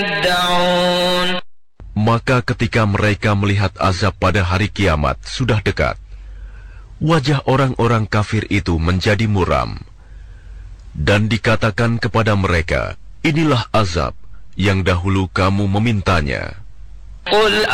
Maka ketika mereka melihat azab pada hari kiamat sudah dekat, wajah orang-orang kafir itu menjadi muram. Dan dikatakan kepada mereka, inilah azab yang dahulu kamu memintanya.